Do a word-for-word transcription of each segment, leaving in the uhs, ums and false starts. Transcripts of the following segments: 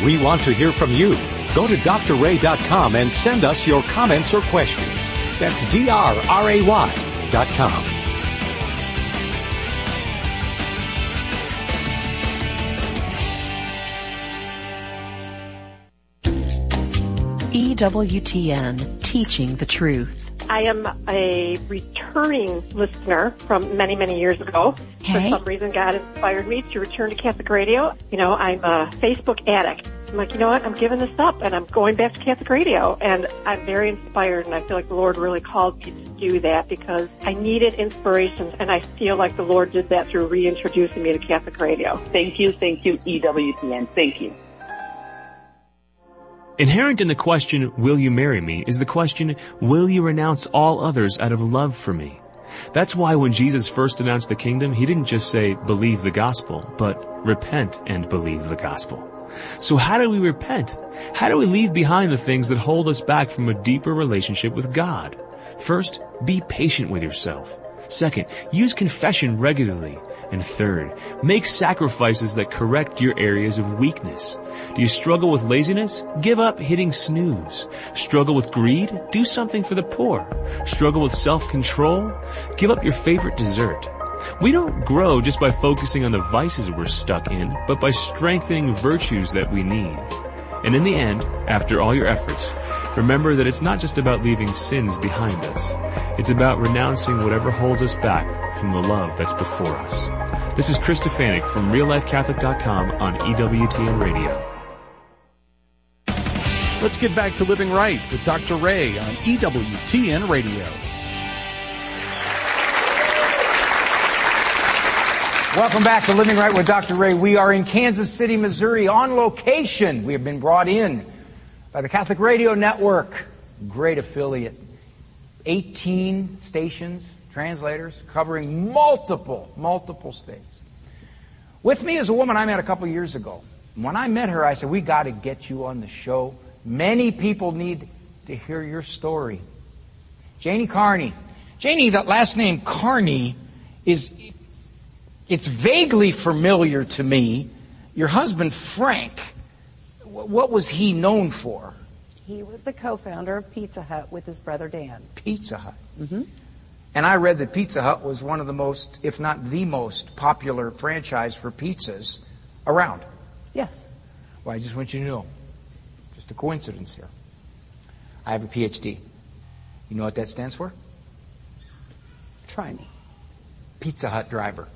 We want to hear from you. Go to D R ray dot com and send us your comments or questions. That's D R R A Y dot com. E W T N, Teaching the Truth. I am a returning listener from many, many years ago. Okay. For some reason, God inspired me to return to Catholic Radio. You know, I'm a Facebook addict. I'm like, you know what, I'm giving this up, and I'm going back to Catholic Radio. And I'm very inspired, and I feel like the Lord really called me to do that because I needed inspiration, and I feel like the Lord did that through reintroducing me to Catholic Radio. Thank you, thank you, E W T N. Thank you. Inherent in the question, will you marry me, is the question, will you renounce all others out of love for me? That's why when Jesus first announced the kingdom, he didn't just say, believe the gospel, but repent and believe the gospel. So how do we repent? How do we leave behind the things that hold us back from a deeper relationship with God? First, be patient with yourself. Second, use confession regularly. And third, make sacrifices that correct your areas of weakness. Do you struggle with laziness? Give up hitting snooze. Struggle with greed? Do something for the poor. Struggle with self-control? Give up your favorite dessert. We don't grow just by focusing on the vices we're stuck in, but by strengthening virtues that we need. And in the end, after all your efforts, remember that it's not just about leaving sins behind us. It's about renouncing whatever holds us back from the love that's before us. This is Chris Stefanik from Real Life Catholic dot com on E W T N Radio. Let's get back to Living Right with Doctor Ray on E W T N Radio. Welcome back to Living Right with Doctor Ray. We are in Kansas City, Missouri on location. We have been brought in by the Catholic Radio Network. Great affiliate. eighteen stations, translators, covering multiple, multiple states. With me is a woman I met a couple years ago. When I met her, I said, we got to get you on the show. Many people need to hear your story. Janie Carney. Janie, that last name Carney is, it's vaguely familiar to me. Your husband, Frank, what was he known for? He was the co-founder of Pizza Hut with his brother Dan. Pizza Hut. Mm-hmm. And I read that Pizza Hut was one of the most, if not the most, popular franchise for pizzas around. Yes. Well, I just want you to know, just a coincidence here. I have a P H D. You know what that stands for? Try me. Pizza Hut driver.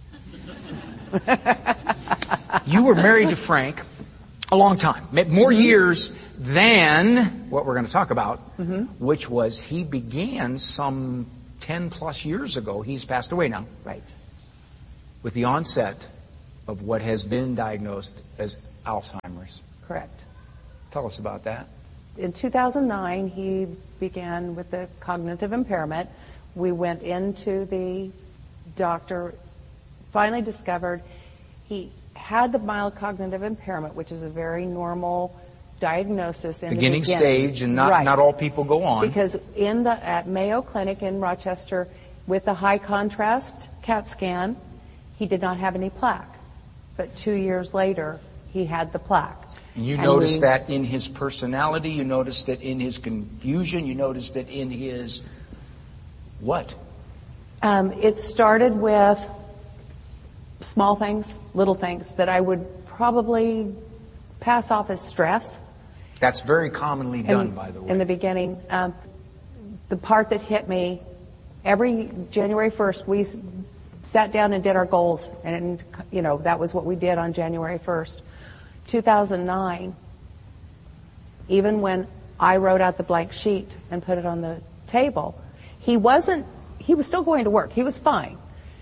You were married to Frank a long time, more years than what we're going to talk about, mm-hmm. which was he began some ten plus years ago. He's passed away now. Right. With the onset of what has been diagnosed as Alzheimer's. Correct. Tell us about that. In two thousand nine, he began with the cognitive impairment. We went into the doctor, finally discovered he had the mild cognitive impairment, which is a very normal diagnosis in beginning the beginning stage, and not right. not all people go on. Because in the at Mayo Clinic in Rochester, with the high contrast CAT scan, he did not have any plaque. But two years later, he had the plaque. You and noticed we, that in his personality. You noticed it in his confusion. You noticed it in his what? Um, it started with small things, little things that I would probably pass off as stress. That's very commonly done, in, by the way. In the beginning, um, the part that hit me, every January first, we sat down and did our goals, and you know that was what we did on January first. two thousand nine, even when I wrote out the blank sheet and put it on the table, he wasn't, he was still going to work. He was fine.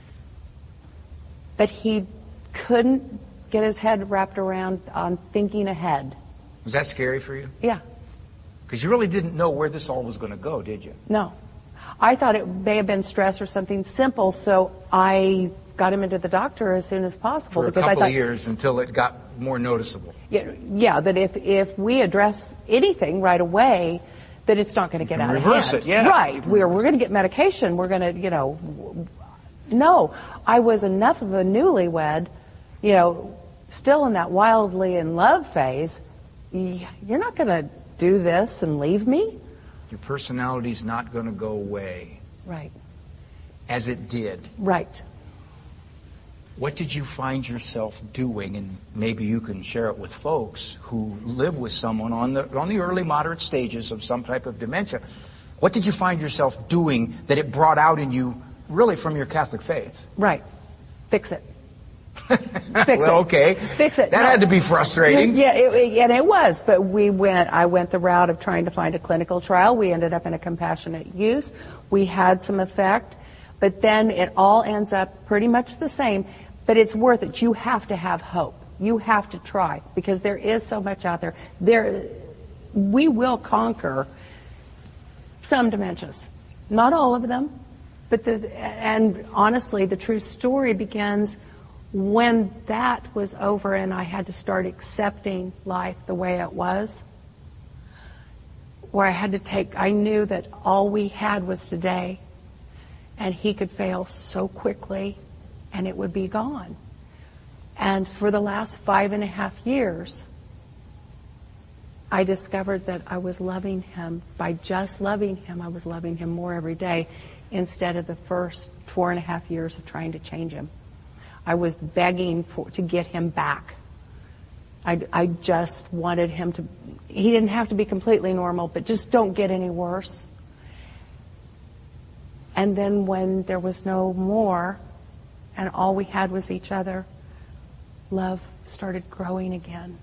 But he couldn't get his head wrapped around on thinking ahead. Was that scary for you? Yeah. Because you really didn't know where this all was going to go, did you? No. I thought it may have been stress or something simple, so I got him into the doctor as soon as possible. For a because couple I thought, of years until it got more noticeable. Yeah, yeah, that if, if we address anything right away, that it's not going to get out of hand. Reverse it, yeah. Right. We're, we're going to get medication. We're going to, you know, no. I was enough of a newlywed, you know, still in that wildly in love phase, you're not going to do this and leave me. Your personality's not going to go away. Right. As it did. Right. What did you find yourself doing? And maybe you can share it with folks who live with someone on the on the early moderate stages of some type of dementia. What did you find yourself doing that it brought out in you really from your Catholic faith? Right. Fix it. Fix well, it. okay. Fix it. That no. had to be frustrating. Yeah, it, it, and it was. But we went. I went the route of trying to find a clinical trial. We ended up in a compassionate use. We had some effect, but then it all ends up pretty much the same. But it's worth it. You have to have hope. You have to try, because there is so much out there. There, we will conquer some dementias, not all of them. But the and honestly, the true story begins when that was over and I had to start accepting life the way it was, where I had to take, I knew that all we had was today, and he could fail so quickly and it would be gone. And for the last five and a half years, I discovered that I was loving him. By just loving him, I was loving him more every day instead of the first four and a half years of trying to change him. I was begging for, to get him back. I, I just wanted him to, he didn't have to be completely normal, but just don't get any worse. And then when there was no more, and all we had was each other, love started growing again.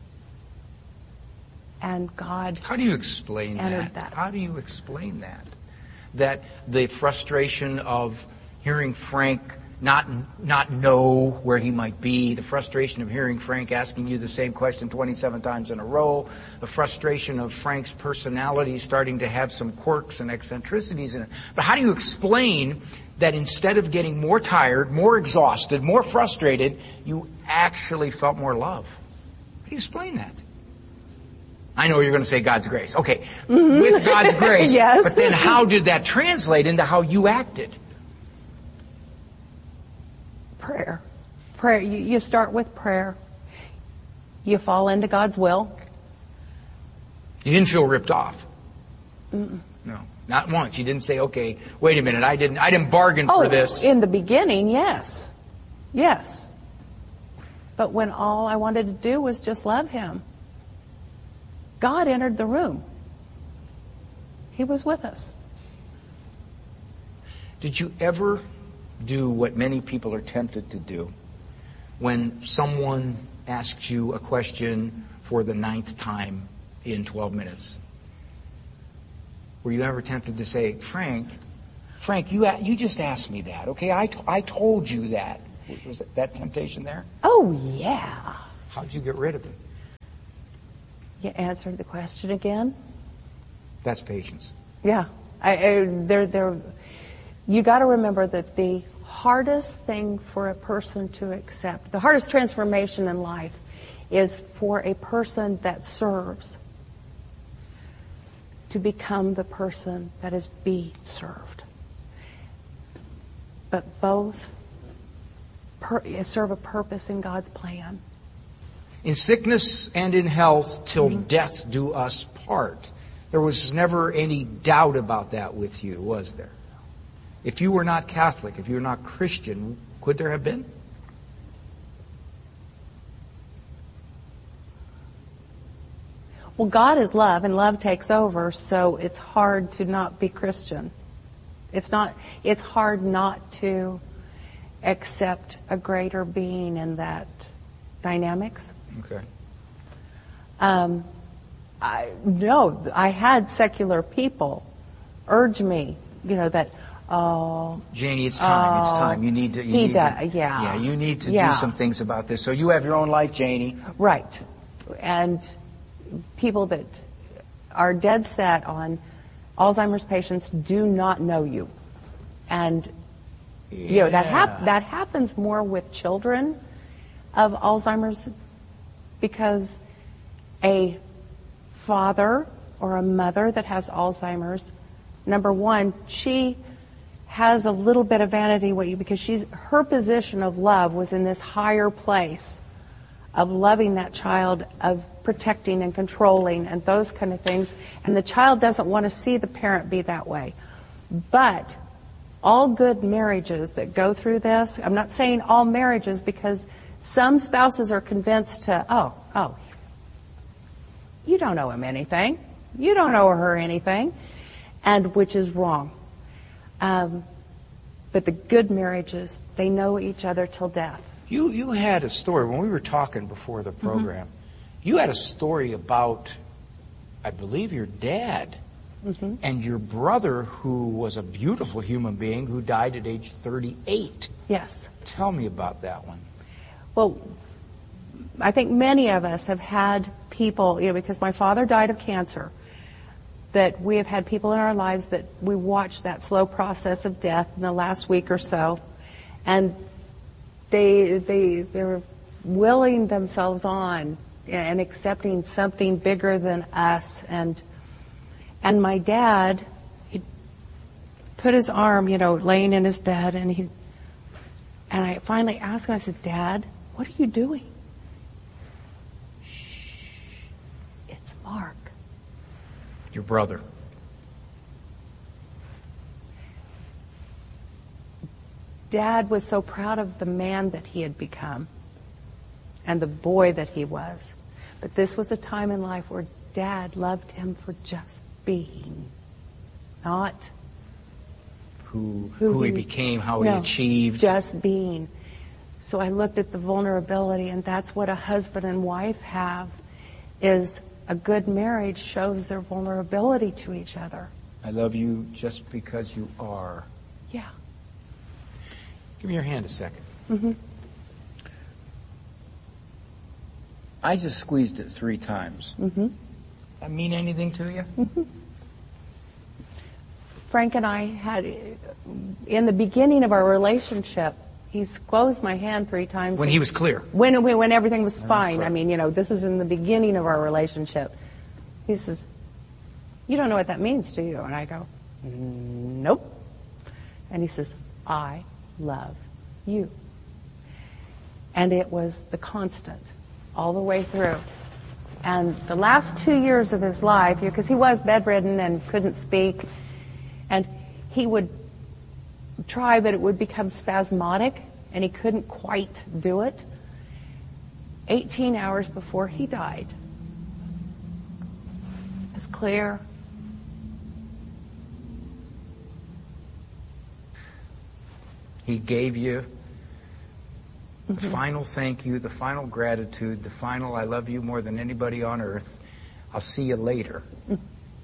And God How do you explain entered that? that. How do you explain that? That the frustration of hearing Frank not not know where he might be, the frustration of hearing Frank asking you the same question twenty-seven times in a row, the frustration of Frank's personality starting to have some quirks and eccentricities in it. But how do you explain that instead of getting more tired, more exhausted, more frustrated, you actually felt more love? How do you explain that? I know you're going to say God's grace. Okay, mm-hmm. With God's grace. Yes. But then how did that translate into how you acted? Prayer. Prayer. You, you start with prayer. You fall into God's will. You didn't feel ripped off? Mm-mm. No, not once. You didn't say, okay, wait a minute, I didn't I didn't bargain oh, for this. In the beginning, yes. Yes. But when all I wanted to do was just love him, God entered the room. He was with us. Did you ever do what many people are tempted to do when someone asks you a question for the ninth time in twelve minutes? Were you ever tempted to say, Frank, Frank, you you just asked me that, okay? I, t- I told you that. Was that, that temptation there? Oh, yeah. How'd you get rid of it? You answered the question again. That's patience. Yeah. I, I, there, there, you got to remember that the hardest thing for a person to accept, the hardest transformation in life, is for a person that serves to become the person that is being served. But both per, serve a purpose in God's plan. In sickness and in health, till mm-hmm. death do us part. There was never any doubt about that with you, was there? If you were not Catholic, if you were not Christian, could there have been? Well, God is love, and love takes over, so it's hard to not be Christian. It's not, it's hard not to accept a greater being in that dynamics. Okay. Um, I, no, I had secular people urge me, you know, that, oh, Janie, it's time. Oh, it's time. You need to. You he need does, to, yeah. Yeah, you need to yeah. do some things about this. So you have your own life, Janie. Right. And people that are dead set on Alzheimer's patients do not know you. And, yeah. you know, that, hap- that happens more with children of Alzheimer's, because a father or a mother that has Alzheimer's, number one, she has a little bit of vanity with you because she's her position of love was in this higher place of loving that child, of protecting and controlling and those kind of things. And the child doesn't want to see the parent be that way. But all good marriages that go through this, I'm not saying all marriages, because some spouses are convinced to, oh, oh, you don't owe him anything. You don't owe her anything. And which is wrong. Um, but the good marriages, they know each other till death. You you had a story when we were talking before the program. Mm-hmm. You had a story about, I believe, your dad mm-hmm. and your brother, who was a beautiful human being who died at age thirty-eight. Yes. Tell me about that one. Well, I think many of us have had people, you know, because my father died of cancer, that we have had people in our lives that we watched that slow process of death in the last week or so, and they they they're willing themselves on and accepting something bigger than us. And and my dad, he put his arm, you know, laying in his bed, and he and I finally asked him, I said, Dad, what are you doing? Shh, it's Mark. Your brother. Dad was so proud of the man that he had become and the boy that he was. But this was a time in life where Dad loved him for just being, not who who, who he, he became, how no, he achieved. Just being. So I looked at the vulnerability, and that's what a husband and wife have, is a good marriage shows their vulnerability to each other. I love you just because you are. Yeah. Give me your hand a second. Mm-hmm. I just squeezed it three times. Mm-hmm. That mean anything to you? Mm-hmm. Frank and I had, in the beginning of our relationship, he squeezed my hand three times. When he was clear? When when everything was fine. Was I mean, you know, this is in the beginning of our relationship. He says, you don't know what that means, do you? And I go, nope. And he says, I love you. And it was the constant all the way through. And the last two years of his life, because he was bedridden and couldn't speak, and he would try, but it would become spasmodic, and he couldn't quite do it. eighteen hours before he died, it was clear. He gave you the Mm-hmm. final thank you, the final gratitude, the final I love you more than anybody on earth. I'll see you later. Mm-hmm.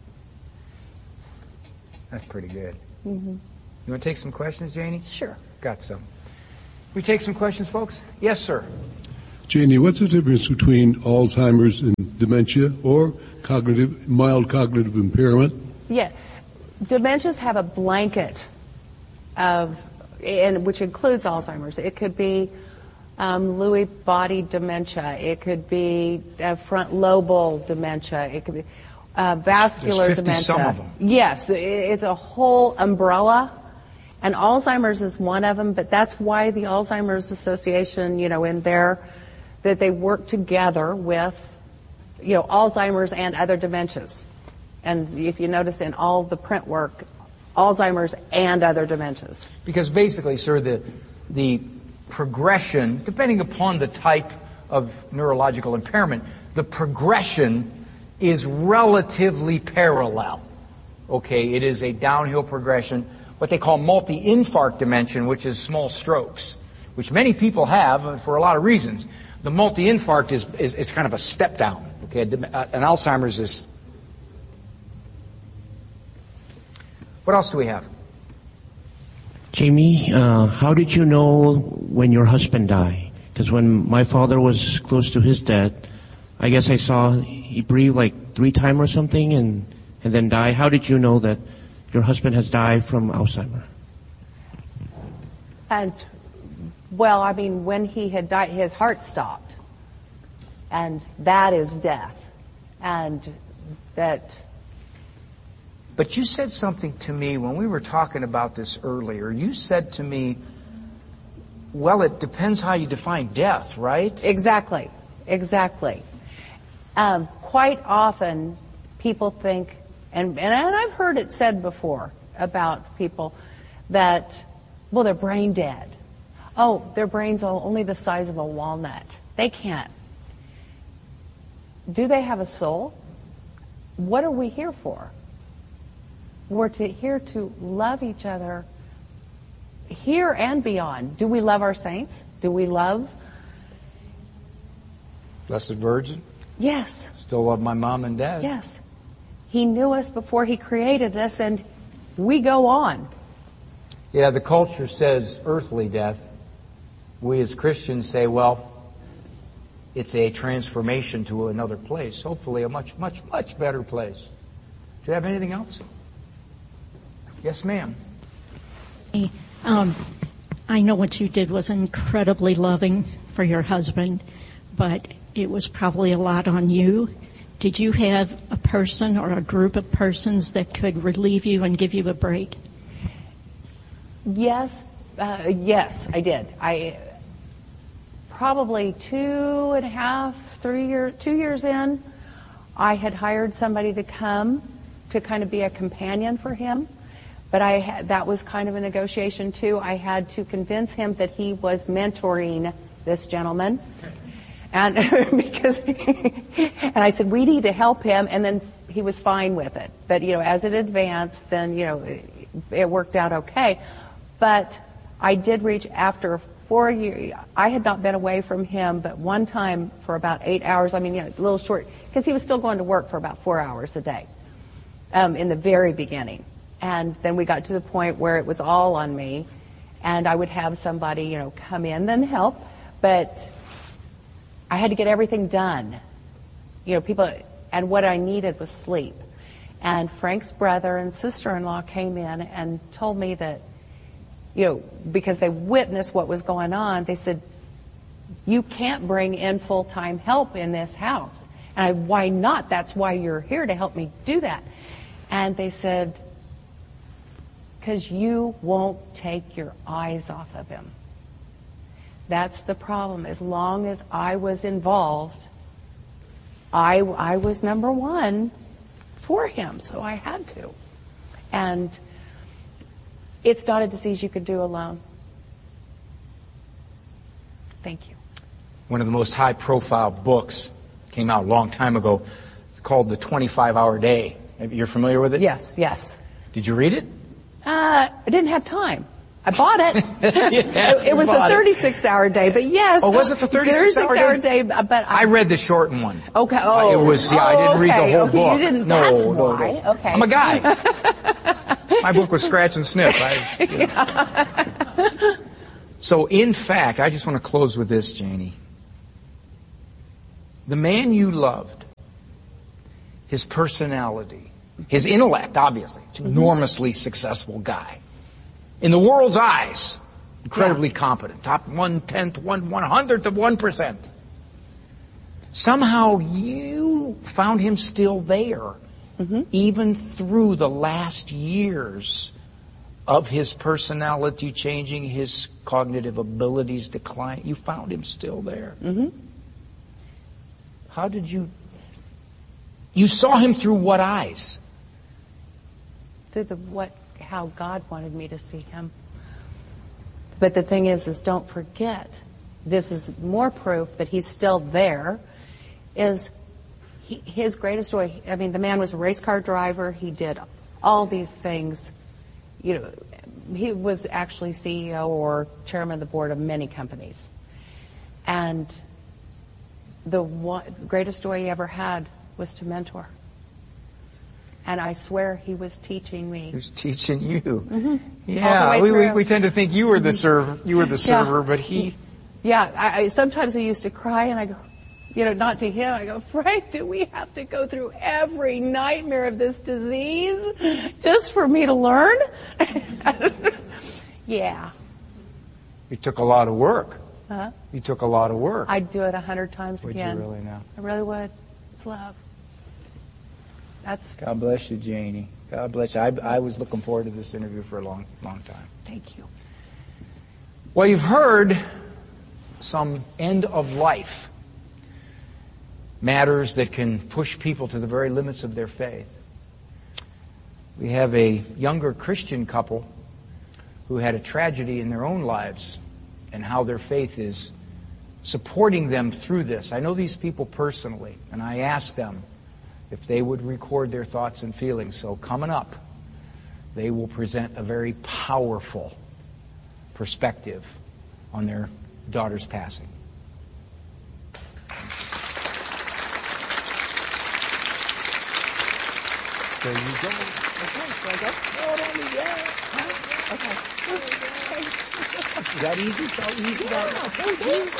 That's pretty good. Mm-hmm. You want to take some questions, Janie? Sure. Got some. We take some questions, folks? Yes, sir. Janie, what's the difference between Alzheimer's and dementia or cognitive, mild cognitive impairment? Yeah. Dementias have a blanket of, and which includes Alzheimer's. It could be um, Lewy body dementia. It could be uh, front lobal dementia. It could be uh, vascular There's fifty dementia. Some of them. Yes, it's a whole umbrella. And Alzheimer's is one of them, but that's why the Alzheimer's Association, you know, in there, that they work together with, you know, Alzheimer's and other dementias. And if you notice in all the print work, Alzheimer's and other dementias. Because basically, sir, the the progression, depending upon the type of neurological impairment, the progression is relatively parallel. Okay, it is a downhill progression, what they call multi-infarct dementia, which is small strokes, which many people have for a lot of reasons. The multi-infarct is, is, is kind of a step down. Okay, an Alzheimer's is. What else do we have? Jamie, uh, how did you know when your husband died? Because when my father was close to his death, I guess I saw he breathed like three times or something and, and then died. How did you know that your husband has died from Alzheimer's? And, well, I mean, when he had died, his heart stopped. And that is death. And that... But you said something to me when we were talking about this earlier. You said to me, well, it depends how you define death, right? Exactly. Exactly. Um, quite often, people think, and, and I've heard it said before about people, that, well, they're brain dead. Oh, their brain's only the size of a walnut. They can't. Do they have a soul? What are we here for? We're to, here to love each other here and beyond. Do we love our saints? Do we love? Blessed Virgin? Yes. Still love my mom and dad? Yes. He knew us before He created us, and we go on. Yeah, the culture says earthly death. We as Christians say, well, it's a transformation to another place. Hopefully a much, much, much better place. Do you have anything else? Yes, ma'am. Um, I know what you did was incredibly loving for your husband, but it was probably a lot on you. Did you have a person or a group of persons that could relieve you and give you a break? Yes, uh, yes, I did. I probably two and a half, three years, two years in, I had hired somebody to come to kind of be a companion for him. But I had, that was kind of a negotiation too. I had to convince him that he was mentoring this gentleman. And because, and I said, we need to help him, and then he was fine with it. But, you know, as it advanced, then, you know, it, it worked out okay. But I did reach after four years. I had not been away from him, but one time for about eight hours. I mean, you know, a little short, because he was still going to work for about four hours a day, um, in the very beginning. And then we got to the point where it was all on me, and I would have somebody, you know, come in and help, but I had to get everything done. You know, people, and what I needed was sleep. And Frank's brother and sister-in-law came in and told me that, you know, because they witnessed what was going on, they said, you can't bring in full-time help in this house. And I, why not? That's why you're here, to help me do that. And they said, because you won't take your eyes off of him. That's the problem. As long as I was involved, I, I was number one for him, so I had to. And it's not a disease you could do alone. Thank you. One of the most high-profile books came out a long time ago. It's called The twenty-five hour Day. You're familiar with it? Yes, yes. Did you read it? Uh, I didn't have time. I bought it. Yeah, it, it was the thirty-six hour day, but yes. Oh, was it the thirty-six hour day? But I, I read the shortened one. Okay. Oh, uh, it was. Yeah, oh, I didn't read okay, the whole okay, book. You didn't. No, That's no, why. no. Okay. I'm a guy. My book was Scratch and Sniff. I, you know. So, in fact, I just want to close with this, Janie. The man you loved, his personality, his intellect, obviously, it's an enormously successful guy. In the world's eyes, incredibly yeah. competent, top one-tenth, one one-hundredth of one percent. Somehow you found him still there, mm-hmm. even through the last years of his personality changing, his cognitive abilities declining. You found him still there. Mm-hmm. How did you... You saw him through what eyes? Through the what... how God wanted me to see him. But the thing is, is don't forget, this is more proof that he's still there, is he, his greatest joy. I mean, the man was a race car driver. He did all these things. You know, he was actually C E O or chairman of the board of many companies. And the one, greatest joy he ever had was to mentor. And I swear he was teaching me. He was teaching you. Mm-hmm. Yeah, we, we we tend to think you were the server, you were the server, yeah. but he. Yeah, I, I sometimes I used to cry, and I go, you know, not to him. I go, Frank, do we have to go through every nightmare of this disease just for me to learn? Yeah. It took a lot of work. Huh? You took a lot of work. I'd do it a hundred times would again. Would you really now? I really would. It's love. That's. God bless you, Janie. God bless you. I, I was looking forward to this interview for a long, long time. Thank you. Well, you've heard some end of life matters that can push people to the very limits of their faith. We have a younger Christian couple who had a tragedy in their own lives and how their faith is supporting them through this. I know these people personally, and I asked them if they would record their thoughts and feelings. So coming up, they will present a very powerful perspective on their daughter's passing. There you go. Okay, so I go, hold on, yeah. Okay. Is that easy? So easy? Yeah, thank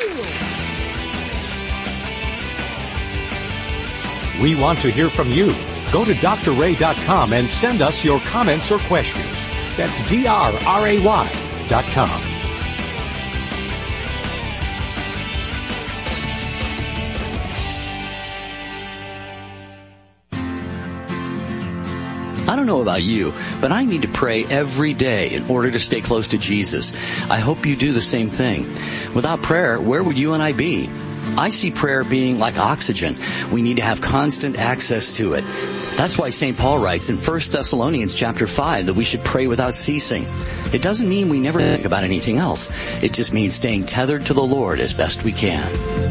you. We want to hear from you. Go to D R ray dot com and send us your comments or questions. That's D R R A Y dot com. I don't know about you, but I need to pray every day in order to stay close to Jesus. I hope you do the same thing. Without prayer, where would you and I be? I see prayer being like oxygen. We need to have constant access to it. That's why Saint Paul writes in First Thessalonians chapter five that we should pray without ceasing. It doesn't mean we never think about anything else. It just means staying tethered to the Lord as best we can.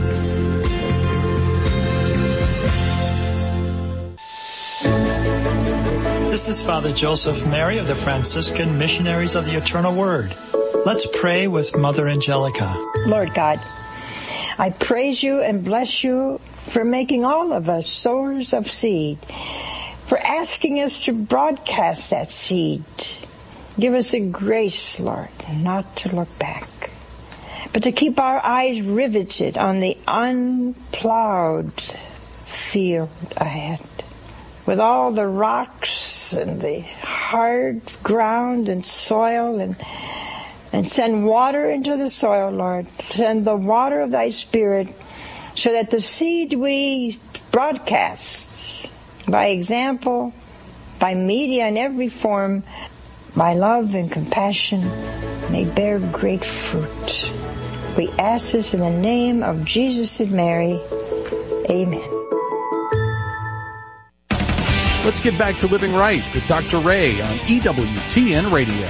This is Father Joseph Mary of the Franciscan Missionaries of the Eternal Word. Let's pray with Mother Angelica. Lord God, I praise you and bless you for making all of us sowers of seed, for asking us to broadcast that seed. Give us a grace, Lord, not to look back, but to keep our eyes riveted on the unplowed field ahead, with all the rocks and the hard ground and soil, and and send water into the soil, Lord. Send the water of thy Spirit so that the seed we broadcast by example, by media in every form, by love and compassion, may bear great fruit. We ask this in the name of Jesus and Mary. Amen. Let's get back to Living Right with Doctor Ray on E W T N Radio.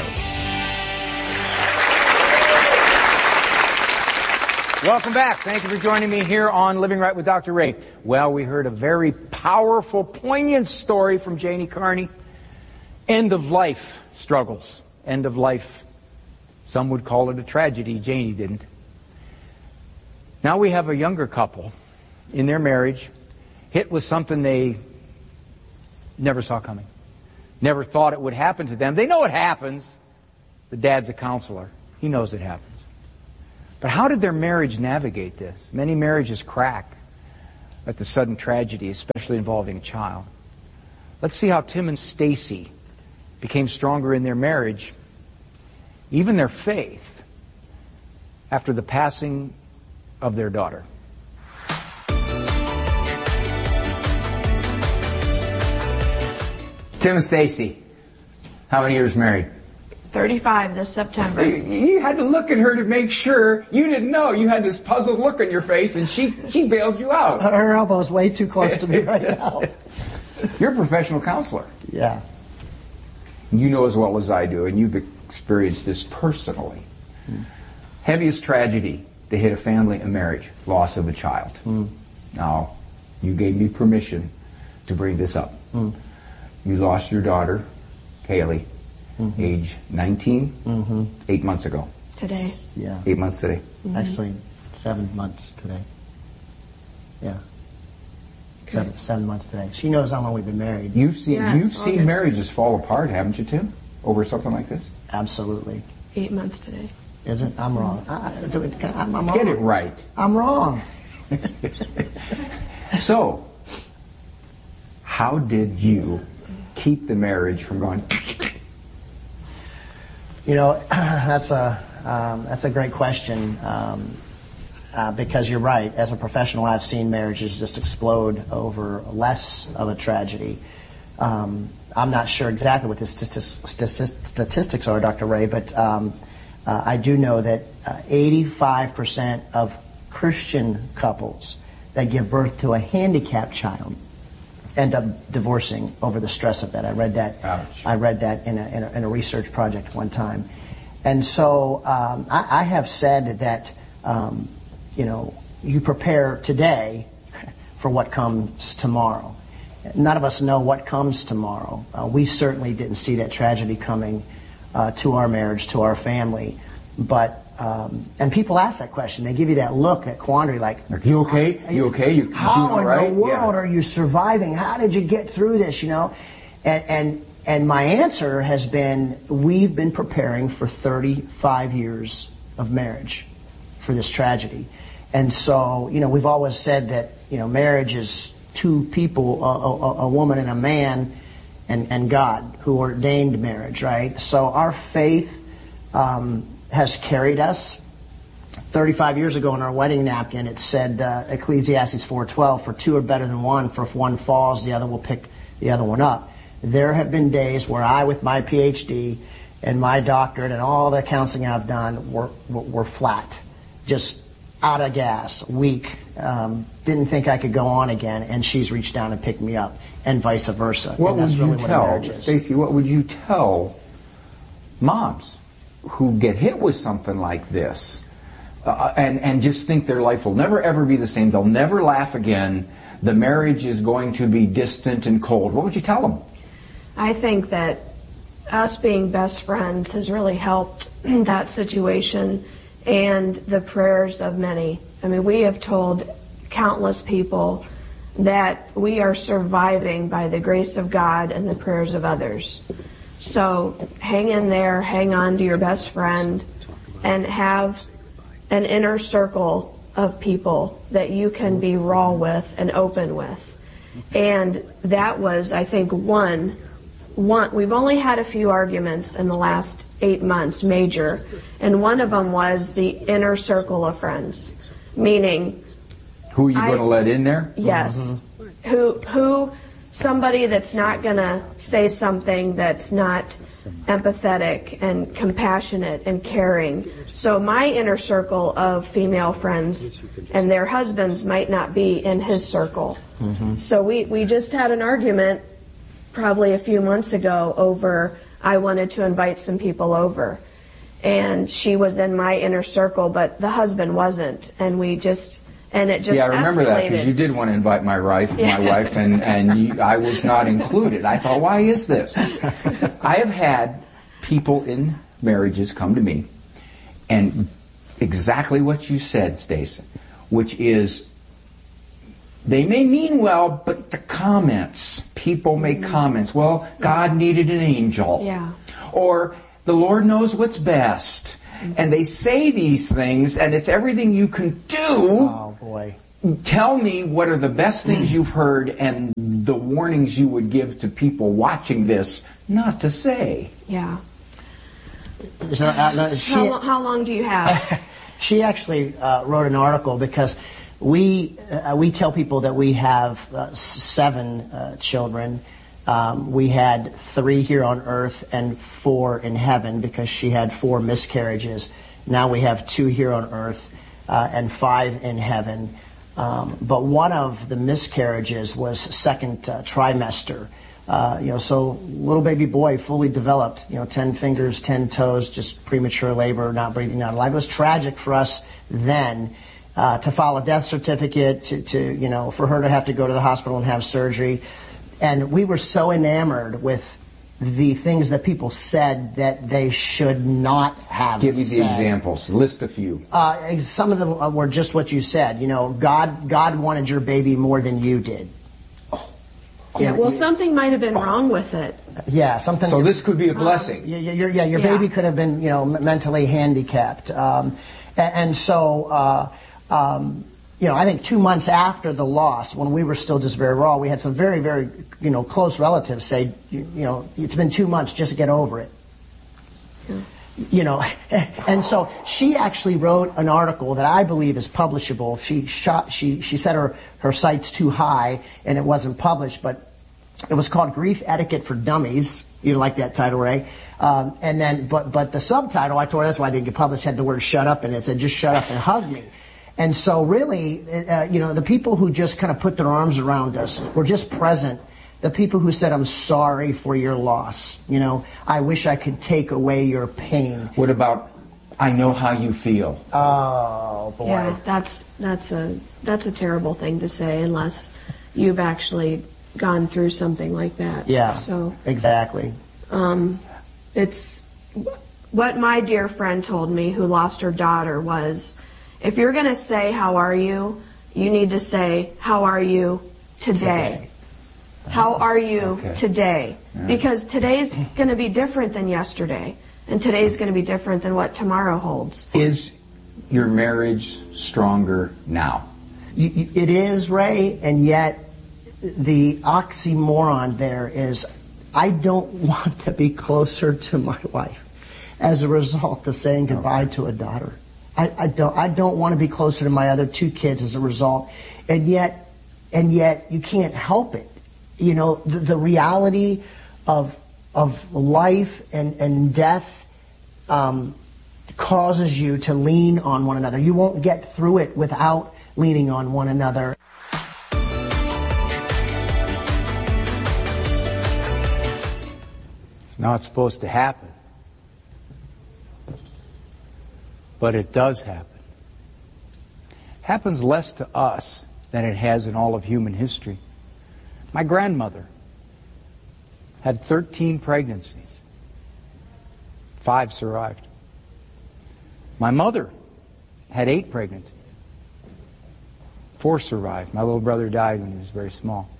Welcome back. Thank you for joining me here on Living Right with Doctor Ray. Well, we heard a very powerful, poignant story from Janie Carney. End of life struggles. End of life. Some would call it a tragedy. Janie didn't. Now we have a younger couple in their marriage hit with something they never saw coming. Never thought it would happen to them. They know it happens. The dad's a counselor. He knows it happens. But how did their marriage navigate this? Many marriages crack at the sudden tragedy, especially involving a child. Let's see how Tim and Stacy became stronger in their marriage, even their faith, after the passing of their daughter. Tim and Stacy, how many years married? thirty-five this September. You, you had to look at her to make sure. You didn't know. You had this puzzled look on your face, and she, she bailed you out. Her elbow's way too close to me right now. You're a professional counselor. Yeah. You know as well as I do, and you've experienced this personally. Hmm. Heaviest tragedy to hit a family, a marriage, loss of a child. Hmm. Now, you gave me permission to bring this up. Hmm. You lost your daughter, Kaylee, mm-hmm. age nineteen, mm-hmm. eight months ago. Today. Yeah. Eight months today. Mm-hmm. Actually, seven months today. Yeah. Okay. Seven, seven months today. She knows how long we've been married. You've seen yes, you've seen August. marriages fall apart, haven't you, Tim? Over something like this? Absolutely. Eight months today. Is it? I'm wrong. I, I, do it, I'm, I'm Get wrong. it right. I'm wrong. So, how did you keep the marriage from going? You know, that's a um, that's a great question um, uh, because you're right. As a professional, I've seen marriages just explode over less of a tragedy. Um, I'm not sure exactly what the statistics are, Doctor Ray, but um, uh, I do know that uh, eighty-five percent of Christian couples that give birth to a handicapped child end up divorcing over the stress of that. I read that. Ouch. I read that in a, in a, in a research project one time. And so um, I, I have said that, um, you know, you prepare today for what comes tomorrow. None of us know what comes tomorrow. Uh, we certainly didn't see that tragedy coming uh, to our marriage, to our family. But um, and people ask that question. They give you that look, that quandary, like, "Are you okay? You okay? You, you how doing all right? in the world yeah. are you surviving? How did you get through this?" You know, and and and my answer has been, we've been preparing for thirty-five years of marriage for this tragedy, and so you know we've always said that you know marriage is two people, a, a, a woman and a man, and and God who ordained marriage, right? So our faith Um, has carried us. thirty-five years ago on our wedding napkin, it said, uh, Ecclesiastes four twelve, for two are better than one, for if one falls, the other will pick the other one up. There have been days where I, with my P H D and my doctorate and all the counseling I've done, were, were flat. Just out of gas, weak, um, didn't think I could go on again, and she's reached down and picked me up, and vice versa. What and that's would you really tell, what Stacy, what would you tell moms who get hit with something like this uh, and, and just think their life will never ever be the same, they'll never laugh again, the marriage is going to be distant and cold? What would you tell them? I think that us being best friends has really helped that situation and the prayers of many. I mean, we have told countless people that we are surviving by the grace of God and the prayers of others. So hang in there, hang on to your best friend, and have an inner circle of people that you can be raw with and open with. And that was, I think, one, one, we've only had a few arguments in the last eight months, major, and one of them was the inner circle of friends, meaning... Who are you going to let in there? Yes. Mm-hmm. Who, who, somebody that's not going to say something that's not empathetic and compassionate and caring. So my inner circle of female friends and their husbands might not be in his circle. Mm-hmm. So we, we just had an argument probably a few months ago over, I wanted to invite some people over. And she was in my inner circle, but the husband wasn't. And we just... And it just yeah, I remember escalated. that because you did want to invite my wife, my yeah. wife, and and you, I was not included. I thought, why is this? I have had people in marriages come to me, and exactly what you said, Stacey, which is they may mean well, but the comments, people make mm-hmm. comments. Well, God needed an angel, yeah, or the Lord knows what's best. And they say these things, and it's everything you can do. Oh, boy. Tell me what are the best things you've heard and the warnings you would give to people watching this not to say. Yeah. So, uh, no, she, how, lo- how long do you have? She actually uh, wrote an article because we, uh, we tell people that we have uh, seven uh, children. Um, we had three here on earth and four in heaven because she had four miscarriages. Now we have two here on earth uh, and five in heaven. Um, but one of the miscarriages was second uh, trimester. Uh, you know, so little baby boy, fully developed, you know, ten fingers, ten toes, just premature labor, not breathing out alive. It was tragic for us then uh, to file a death certificate, to, to, you know, for her to have to go to the hospital and have surgery. And we were so enamored with the things that people said that they should not have Give me said. the examples. List a few. Uh, some of them were just what you said. You know, God, God wanted your baby more than you did. Oh. Yeah, well, something might have been wrong with it. Yeah, something. So this could be a blessing. Um, yeah, your, yeah, your yeah. baby could have been, you know, mentally handicapped. Um, and, and so, uh, um, you know, I think two months after the loss, when we were still just very raw, we had some very, very, you know, close relatives say, you, you know, it's been two months, just get over it. Yeah. You know, and so she actually wrote an article that I believe is publishable. She shot, she, she said her, her site's too high and it wasn't published, but it was called Grief Etiquette for Dummies. You like that title, Ray? Um, and then, but, but the subtitle, I told her that's why I didn't get published, had the word shut up in it. It said, just shut up and hug me. And so really, uh, you know, the people who just kind of put their arms around us were just present. The people who said, I'm sorry for your loss. You know, I wish I could take away your pain. What about, I know how you feel? Oh, boy. Yeah, that's, that's a, that's a terrible thing to say unless you've actually gone through something like that. Yeah, so exactly. Um, it's, what my dear friend told me who lost her daughter was, if you're going to say, how are you, you need to say, how are you today? today. How are you okay. today? Yeah. Because today's going to be different than yesterday. And today's going to be different than what tomorrow holds. Is your marriage stronger now? It is, Ray, and yet the oxymoron there is I don't want to be closer to my wife as a result of saying goodbye okay. to a daughter. I, I don't. I don't want to be closer to my other two kids as a result, and yet, and yet, you can't help it. You know, the, the reality of of life and and death um, causes you to lean on one another. You won't get through it without leaning on one another. It's not supposed to happen. But it does happen. Happens less to us than it has in all of human history. My grandmother had thirteen pregnancies. Five survived. My mother had eight pregnancies. Four survived. My little brother died when he was very small.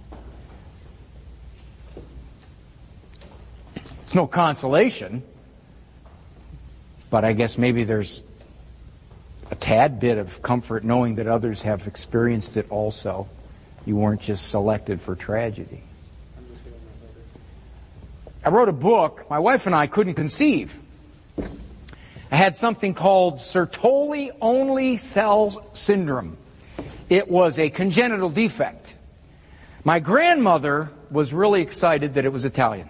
It's no consolation, but I guess maybe there's a tad bit of comfort knowing that others have experienced it also. You weren't just selected for tragedy. I wrote a book. My wife and I couldn't conceive. I had something called Sertoli-only cell syndrome. It was a congenital defect. My grandmother was really excited that it was Italian.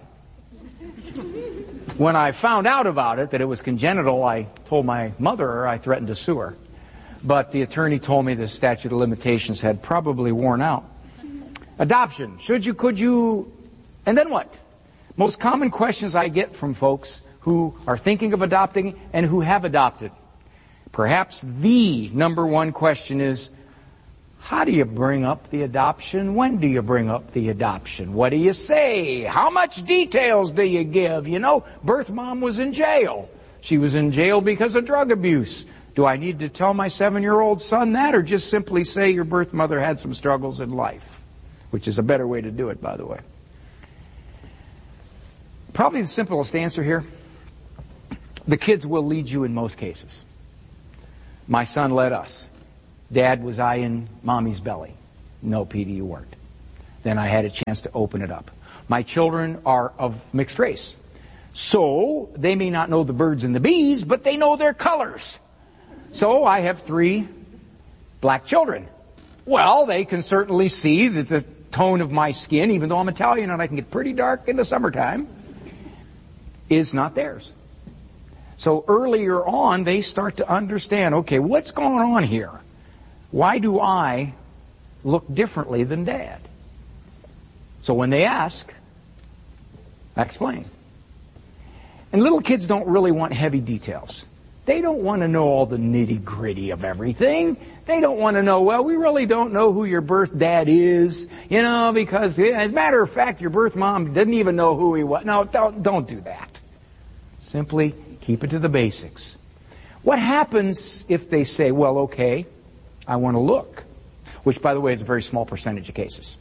When I found out about it, that it was congenital, I told my mother I threatened to sue her. But the attorney told me the statute of limitations had probably worn out. Adoption. Should you, could you, and then what? Most common questions I get from folks who are thinking of adopting and who have adopted. Perhaps the number one question is, how do you bring up the adoption? When do you bring up the adoption? What do you say? How much details do you give? You know, birth mom was in jail. She was in jail because of drug abuse. Do I need to tell my seven-year-old son that, or just simply say your birth mother had some struggles in life? Which is a better way to do it, by the way. Probably the simplest answer here, the kids will lead you in most cases. My son led us. Dad, was I in mommy's belly? No, Petey, you weren't. Then I had a chance to open it up. My children are of mixed race. So they may not know the birds and the bees, but they know their colors. So I have three black children. Well, they can certainly see that the tone of my skin, even though I'm Italian and I can get pretty dark in the summertime, is not theirs. So earlier on, they start to understand, okay, what's going on here? Why do I look differently than Dad? So when they ask, I explain. And little kids don't really want heavy details. They don't want to know all the nitty-gritty of everything. They don't want to know, well, we really don't know who your birth dad is, you know, because as a matter of fact, your birth mom didn't even know who he was. No, don't, don't do that. Simply keep it to the basics. What happens if they say, well, okay, I want to look, which, by the way, is a very small percentage of cases.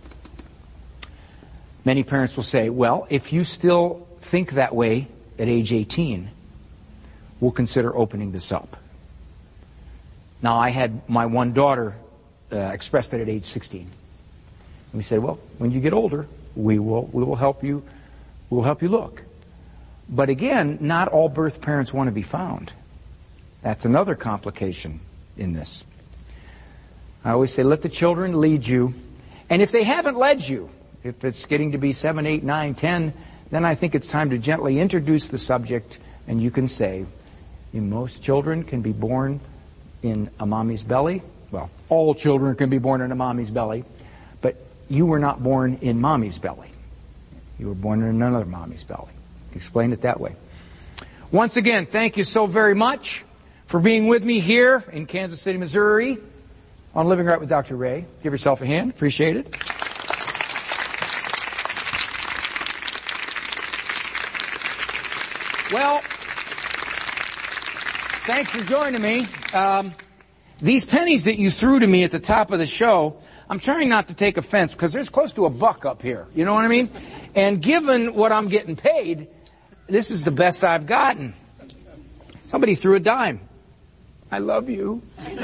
Many parents will say, well, if you still think that way at age eighteen, we'll consider opening this up. Now, I had my one daughter uh, express that at age sixteen. And we said, well, when you get older, we will, we will help you, we'll help you look. But again, not all birth parents want to be found. That's another complication in this. I always say, let the children lead you. And if they haven't led you, if it's getting to be seven, eight, nine, ten, then I think it's time to gently introduce the subject, and you can say, most children can be born in a mommy's belly. Well, all children can be born in a mommy's belly, but you were not born in mommy's belly. You were born in another mommy's belly. Explain it that way. Once again, thank you so very much for being with me here in Kansas City, Missouri on Living Right with Doctor Ray. Give yourself a hand. Appreciate it. Well, thanks for joining me. Um, these pennies that you threw to me at the top of the show, I'm trying not to take offense because there's close to a buck up here. You know what I mean? And given what I'm getting paid, this is the best I've gotten. Somebody threw a dime. I love you.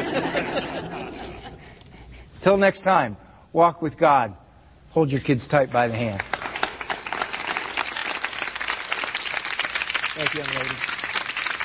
Till next time, walk with God. Hold your kids tight by the hand. Thank you, young lady.